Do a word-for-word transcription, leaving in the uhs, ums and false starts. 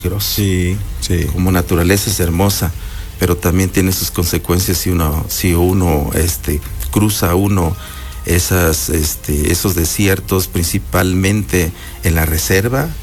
Sí, sí. Como naturaleza es hermosa, pero también tiene sus consecuencias si uno, si uno, este, cruza uno esas, este, esos desiertos, principalmente en la reserva.